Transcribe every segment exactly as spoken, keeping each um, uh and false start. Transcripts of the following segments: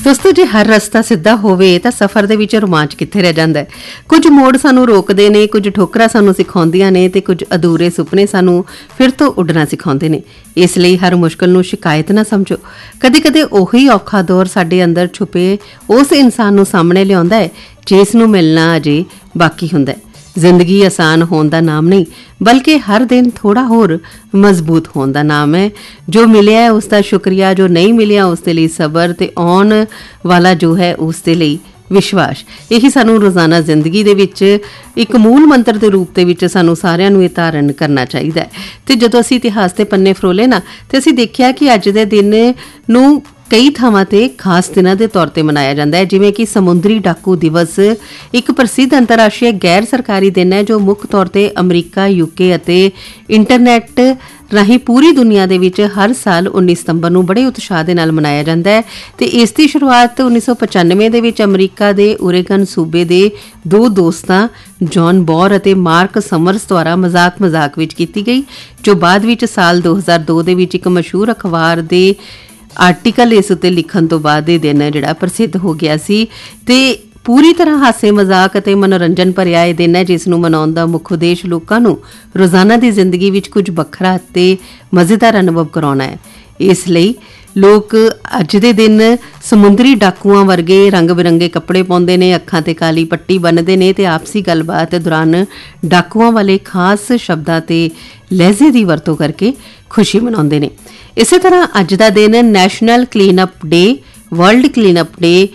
ਦੋਸਤੋ, ਜੇ ਹਰ ਰਸਤਾ ਸਿੱਧਾ ਹੋਵੇ ਤਾਂ ਸਫ਼ਰ ਦੇ ਵਿੱਚ ਰੋਮਾਂਚ ਕਿੱਥੇ ਰਹਿ ਜਾਂਦਾ ਹੈ। ਕੁਝ ਮੋੜ ਸਾਨੂੰ ਰੋਕਦੇ ਨੇ, ਕੁਝ ਠੋਕਰਾਂ ਸਾਨੂੰ ਸਿਖਾਉਂਦੀਆਂ ਨੇ ਤੇ ਕੁਝ ਅਧੂਰੇ ਸੁਪਨੇ ਸਾਨੂੰ ਫਿਰ ਤੋਂ ਉੱਡਣਾ ਸਿਖਾਉਂਦੇ ਨੇ। ਇਸ ਲਈ ਹਰ ਮੁਸ਼ਕਲ ਨੂੰ ਸ਼ਿਕਾਇਤ ਨਾ ਸਮਝੋ। ਕਦੇ ਕਦੇ ਉਹੀ ਔਖਾ ਦੌਰ ਸਾਡੇ ਅੰਦਰ ਛੁਪੇ ਉਸ ਇਨਸਾਨ ਨੂੰ ਸਾਹਮਣੇ ਲਿਆਉਂਦਾ ਹੈ ਜਿਸ ਨੂੰ ਮਿਲਣਾ ਅਜੇ ਬਾਕੀ ਹੁੰਦਾ ਹੈ। ਜ਼ਿੰਦਗੀ ਆਸਾਨ ਹੋਣ ਦਾ ਨਾਮ ਨਹੀਂ, ਬਲਕਿ ਹਰ ਦਿਨ ਥੋੜਾ ਹੋਰ ਮਜ਼ਬੂਤ ਹੋਣ ਦਾ ਨਾਮ ਹੈ। ਜੋ ਮਿਲਿਆ ਹੈ ਉਸ ਦਾ ਸ਼ੁਕਰੀਆ, ਜੋ ਨਹੀਂ ਮਿਲਿਆ ਉਸ ਦੇ ਲਈ ਸਬਰ, ਤੇ ਆਉਣ ਵਾਲਾ ਜੋ ਹੈ ਉਸ ਦੇ ਲਈ ਵਿਸ਼ਵਾਸ। ਇਹੀ ਸਾਨੂੰ ਰੋਜ਼ਾਨਾ ਜ਼ਿੰਦਗੀ ਦੇ ਵਿੱਚ ਇੱਕ ਮੂਲ ਮੰਤਰ ਦੇ ਰੂਪ ਦੇ ਵਿੱਚ ਸਾਨੂੰ ਸਾਰਿਆਂ ਨੂੰ ਇਹ ਧਾਰਨ ਕਰਨਾ ਚਾਹੀਦਾ ਹੈ। ਤੇ ਜਦੋਂ ਅਸੀਂ ਇਤਿਹਾਸ ਦੇ ਪੰਨੇ ਫਰੋਲੇ ਨਾ, ਤੇ ਅਸੀਂ ਦੇਖਿਆ ਕਿ ਅੱਜ ਦੇ ਦਿਨ ਨੂੰ ਕਈ ਥਾਵਾਂ ਤੇ ਖਾਸ ਦਿਨਾਂ ਦੇ ਤੌਰ ਤੇ ਮਨਾਇਆ ਜਾਂਦਾ ਹੈ, ਜਿਵੇਂ ਕਿ ਸਮੁੰਦਰੀ ਡਾਕੂ ਦਿਵਸ ਇੱਕ ਪ੍ਰਸਿੱਧ ਅੰਤਰਰਾਸ਼ਟਰੀ ਗੈਰ ਸਰਕਾਰੀ ਦਿਨ ਹੈ ਜੋ ਮੁੱਖ ਤੌਰ ਤੇ ਅਮਰੀਕਾ, ਯੂਕੇ ਅਤੇ ਇੰਟਰਨੈਟ ਰਾਹੀਂ ਪੂਰੀ ਦੁਨੀਆ ਦੇ ਵਿੱਚ ਹਰ ਸਾਲ ਉੱਨੀ ਸਤੰਬਰ ਨੂੰ ਬੜੇ ਉਤਸ਼ਾਹ ਦੇ ਨਾਲ ਮਨਾਇਆ ਜਾਂਦਾ ਹੈ। ਤੇ ਇਸ ਦੀ ਸ਼ੁਰੂਆਤ ਉੱਨੀ ਸੌ ਪਚਾਨਵੇਂ ਦੇ ਵਿੱਚ ਅਮਰੀਕਾ ਦੇ ਓਰੇਗਨ ਸੂਬੇ ਦੇ ਦੋ ਦੋਸਤਾਂ ਜੌਨ ਬੌਰ ਅਤੇ ਮਾਰਕ ਸਮਰਸ ਦੁਆਰਾ ਮਜ਼ਾਕ ਮਜ਼ਾਕ ਵਿੱਚ ਕੀਤੀ ਗਈ, ਜੋ ਬਾਅਦ ਵਿੱਚ ਸਾਲ ਦੋ ਹਜ਼ਾਰ ਦੋ ਦੇ ਵਿੱਚ ਇੱਕ ਮਸ਼ਹੂਰ ਅਖਬਾਰ ਦੇ ਆਰਟੀਕਲ ਇਸ ਉੱਤੇ ਲਿਖਣ ਤੋਂ ਬਾਅਦ ਇਹ ਦਿਨ ਜਿਹੜਾ ਪ੍ਰਸਿੱਧ ਹੋ ਗਿਆ ਸੀ। ਤੇ ਪੂਰੀ ਤਰ੍ਹਾਂ ਹਾਸੇ ਮਜ਼ਾਕ ਅਤੇ ਮਨੋਰੰਜਨ ਭਰਿਆ ਇਹ ਦਿਨ ਹੈ, ਜਿਸ ਨੂੰ ਮਨਾਉਣ ਦਾ ਮੁੱਖ ਉਦੇਸ਼ ਲੋਕਾਂ ਨੂੰ ਰੋਜ਼ਾਨਾ ਦੀ ਜ਼ਿੰਦਗੀ ਵਿੱਚ ਕੁਝ ਵੱਖਰਾ ਅਤੇ ਮਜ਼ੇਦਾਰ ਅਨੁਭਵ ਕਰਾਉਣਾ ਹੈ। ਇਸ ਲਈ ਲੋਕ ਅੱਜ ਦੇ ਦਿਨ ਸਮੁੰਦਰੀ ਡਾਕੂਆਂ ਵਰਗੇ ਰੰਗ ਬਿਰੰਗੇ ਕੱਪੜੇ ਪਾਉਂਦੇ ਨੇ, ਅੱਖਾਂ ਤੇ ਕਾਲੀ ਪੱਟੀ ਬੰਨ੍ਹਦੇ ਨੇ ਤੇ ਆਪਸੀ ਗੱਲਬਾਤ ਦੌਰਾਨ ਡਾਕੂਆਂ ਵਾਲੇ ਖਾਸ ਸ਼ਬਦਾਂ ਤੇ ਲਹਿਜ਼ੇ ਦੀ ਵਰਤੋਂ ਕਰਕੇ ਖੁਸ਼ੀ ਮਨਾਉਂਦੇ ਨੇ। ਇਸੇ ਤਰ੍ਹਾਂ ਅੱਜ ਦਾ ਦਿਨ ਨੈਸ਼ਨਲ ਕਲੀਨ ਅਪ ਡੇ, ਵਰਲਡ ਕਲੀਨ ਅਪ ਡੇ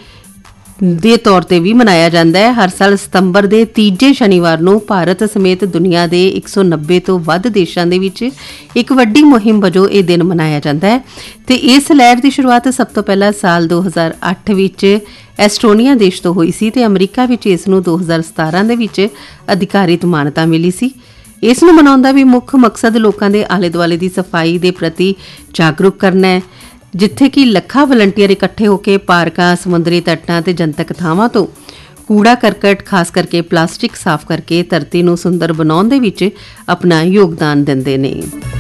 ਦੇ ਤੌਰ ਤੇ ਵੀ ਮਨਾਇਆ ਜਾਂਦਾ ਹੈ। ਹਰ ਸਾਲ ਸਤੰਬਰ ਦੇ ਤੀਜੇ ਸ਼ਨੀਵਾਰ ਨੂੰ ਭਾਰਤ ਸਮੇਤ ਦੁਨੀਆ ਦੇ ਇੱਕ ਸੌ ਨੱਬੇ ਤੋਂ ਵੱਧ ਦੇਸ਼ਾਂ ਦੇ ਵਿੱਚ ਇੱਕ ਵੱਡੀ ਮੁਹਿੰਮ ਵਜੋਂ ਇਹ ਦਿਨ ਮਨਾਇਆ ਜਾਂਦਾ ਹੈ। ਤੇ ਇਸ ਲਹਿਰ ਦੀ ਸ਼ੁਰੂਆਤ ਸਭ ਤੋਂ ਪਹਿਲਾਂ ਸਾਲ ਦੋ ਹਜ਼ਾਰ ਅੱਠ ਵਿੱਚ ਐਸਟੋਨੀਆ ਦੇਸ਼ ਤੋਂ ਹੋਈ ਸੀ ਤੇ ਅਮਰੀਕਾ ਵਿੱਚ ਇਸ ਨੂੰ ਦੋ ਹਜ਼ਾਰ ਸਤਾਰਾਂ ਦੇ ਵਿੱਚ ਅਧਿਕਾਰਿਤ ਮਾਨਤਾ ਮਿਲੀ ਸੀ। ਇਸ ਨੂੰ ਮਨਾਉਣ ਦਾ ਵੀ ਮੁੱਖ ਮਕਸਦ ਲੋਕਾਂ ਦੇ ਆਲੇ ਦੁਆਲੇ ਦੀ ਸਫਾਈ ਦੇ ਪ੍ਰਤੀ ਜਾਗਰੂਕ ਕਰਨਾ ਹੈ, ਜਿੱਥੇ ਕਿ ਲੱਖਾਂ ਵਲੰਟੀਅਰ ਇਕੱਠੇ ਹੋ ਕੇ ਪਾਰਕਾਂ, ਸਮੁੰਦਰੀ ਤੱਟਾਂ ਤੇ ਜਨਤਕ ਥਾਵਾਂ ਤੋਂ ਕੂੜਾ ਕਰਕਟ, ਖਾਸ ਕਰਕੇ ਪਲਾਸਟਿਕ ਸਾਫ਼ ਕਰਕੇ ਧਰਤੀ ਨੂੰ ਸੁੰਦਰ ਬਣਾਉਣ ਦੇ ਵਿੱਚ ਆਪਣਾ ਯੋਗਦਾਨ ਦਿੰਦੇ ਨੇ।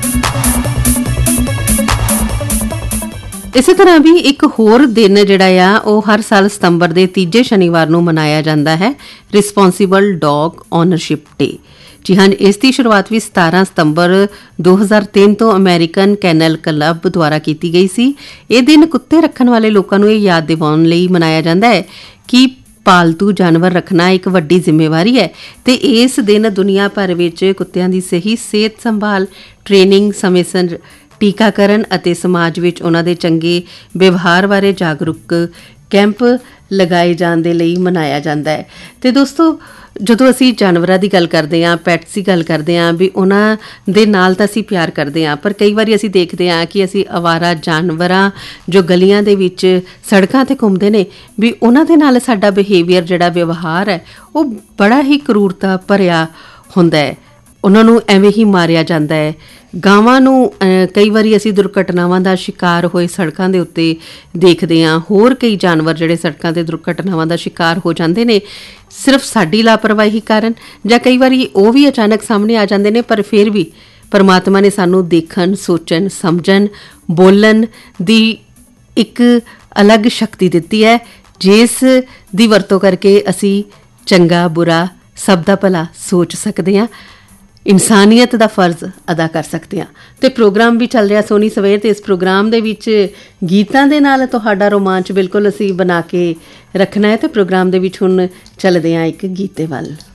ਇਸੇ ਤਰ੍ਹਾਂ ਵੀ ਇੱਕ ਹੋਰ ਦਿਨ ਜਿਹੜਾ ਆ ਉਹ ਹਰ ਸਾਲ ਸਤੰਬਰ ਦੇ ਤੀਜੇ ਸ਼ਨੀਵਾਰ ਨੂੰ ਮਨਾਇਆ ਜਾਂਦਾ ਹੈ, ਰਿਸਪੌਂਸਿਬਲ ਡੌਗ ਓਨਰਸ਼ਿਪ ਡੇ। ਜੀ ਹਾਂ, ਇਸ ਦੀ ਸ਼ੁਰੂਆਤ ਵੀ ਸਤਾਰਾਂ ਸਤੰਬਰ ਦੋ ਹਜ਼ਾਰ ਤਿੰਨ ਤੋਂ ਅਮਰੀਕਨ ਕੈਨਲ ਕਲੱਬ ਦੁਆਰਾ ਕੀਤੀ ਗਈ ਸੀ। ਇਹ ਦਿਨ ਕੁੱਤੇ ਰੱਖਣ ਵਾਲੇ ਲੋਕਾਂ ਨੂੰ ਇਹ ਯਾਦ ਦਿਵਾਉਣ ਲਈ ਮਨਾਇਆ ਜਾਂਦਾ ਹੈ ਕਿ ਪਾਲਤੂ ਜਾਨਵਰ ਰੱਖਣਾ ਇੱਕ ਵੱਡੀ ਜ਼ਿੰਮੇਵਾਰੀ ਹੈ ਤੇ ਇਸ ਦਿਨ ਦੁਨੀਆ ਭਰ ਵਿੱਚ ਕੁੱਤਿਆਂ ਦੀ ਸਹੀ ਸਿਹਤ ਸੰਭਾਲ, ਟ੍ਰੇਨਿੰਗ, ਸਮੇਂ ਸਿਰ ਟੀਕਾਕਰਨ ਅਤੇ ਸਮਾਜ ਵਿੱਚ ਉਹਨਾਂ ਦੇ ਚੰਗੇ ਵਿਵਹਾਰ ਬਾਰੇ ਜਾਗਰੂਕ ਕੈਂਪ ਲਗਾਏ ਜਾਣ ਦੇ ਲਈ ਮਨਾਇਆ ਜਾਂਦਾ ਹੈ। ਤੇ ਦੋਸਤੋ, ਜਦੋਂ ਅਸੀਂ ਜਾਨਵਰਾਂ ਦੀ ਗੱਲ ਕਰਦੇ ਹਾਂ, ਪੈਟਸ ਦੀ ਗੱਲ ਕਰਦੇ ਹਾਂ, ਵੀ ਉਹਨਾਂ ਦੇ ਨਾਲ ਤਾਂ ਅਸੀਂ ਪਿਆਰ ਕਰਦੇ ਹਾਂ, ਪਰ ਕਈ ਵਾਰੀ ਅਸੀਂ ਦੇਖਦੇ ਹਾਂ ਕਿ ਅਸੀਂ ਅਵਾਰਾ ਜਾਨਵਰਾਂ ਜੋ ਗਲੀਆਂ ਦੇ ਵਿੱਚ ਸੜਕਾਂ 'ਤੇ ਘੁੰਮਦੇ ਨੇ, ਵੀ ਉਹਨਾਂ ਦੇ ਨਾਲ ਸਾਡਾ ਬਿਹੇਵੀਅਰ ਜਿਹੜਾ ਵਿਵਹਾਰ ਹੈ ਉਹ ਬੜਾ ਹੀ ਕਰੂਰਤਾ ਭਰਿਆ ਹੁੰਦਾ ਹੈ। ਉਹਨਾਂ ਨੂੰ ਐਵੇਂ ਹੀ ਮਾਰਿਆ ਜਾਂਦਾ ਹੈ। ਗਾਵਾਂ ਨੂੰ ਕਈ ਵਾਰੀ ਅਸੀਂ ਦੁਰਘਟਨਾਵਾਂ ਦਾ ਸ਼ਿਕਾਰ ਹੋਏ ਸੜਕਾਂ ਦੇ ਉੱਤੇ ਦੇਖਦੇ ਹਾਂ। ਹੋਰ ਕਈ ਜਾਨਵਰ ਜਿਹੜੇ ਸੜਕਾਂ 'ਤੇ ਦੁਰਘਟਨਾਵਾਂ ਦਾ ਸ਼ਿਕਾਰ ਹੋ ਜਾਂਦੇ ਨੇ ਸਿਰਫ ਸਾਡੀ ਲਾਪਰਵਾਹੀ ਕਾਰਨ, ਜਾਂ ਕਈ ਵਾਰੀ ਉਹ ਵੀ ਅਚਾਨਕ ਸਾਹਮਣੇ ਆ ਜਾਂਦੇ ਨੇ, ਪਰ ਫਿਰ ਵੀ ਪਰਮਾਤਮਾ ਨੇ ਸਾਨੂੰ ਦੇਖਣ, ਸੋਚਣ, ਸਮਝਣ, ਬੋਲਣ ਦੀ ਇੱਕ ਅਲੱਗ ਸ਼ਕਤੀ ਦਿੱਤੀ ਹੈ, ਜਿਸ ਦੀ ਵਰਤੋਂ ਕਰਕੇ ਅਸੀਂ ਚੰਗਾ ਬੁਰਾ ਸਭ ਦਾ ਭਲਾ ਸੋਚ ਸਕਦੇ ਹਾਂ, ਇਨਸਾਨੀਅਤ ਦਾ ਫਰਜ਼ ਅਦਾ ਕਰ ਸਕਦੇ ਹਾਂ। ਤੇ ਪ੍ਰੋਗਰਾਮ ਵੀ ਚੱਲ ਰਿਹਾ ਸੋਹਣੀ ਸਵੇਰ, ਤੇ ਇਸ ਪ੍ਰੋਗਰਾਮ ਦੇ ਵਿੱਚ ਗੀਤਾਂ ਦੇ ਨਾਲ ਤੁਹਾਡਾ ਰੋਮਾਂਚ ਬਿਲਕੁਲ ਅਸੀਂ ਬਣਾ ਕੇ ਰੱਖਣਾ ਹੈ। ਤੇ ਪ੍ਰੋਗਰਾਮ ਦੇ ਵਿੱਚ ਹੁਣ ਚੱਲਦੇ ਹਾਂ ਇੱਕ ਗੀਤੇ ਵੱਲ।